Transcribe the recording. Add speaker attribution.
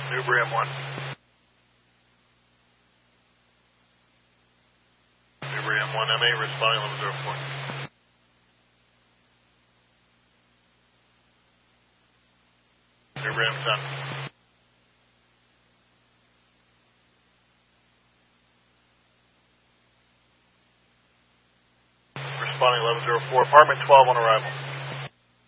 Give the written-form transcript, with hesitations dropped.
Speaker 1: Newbury M1. Newbury M1, M8, responding 1104. Newbury M10. Responding 1104, apartment 12 on arrival.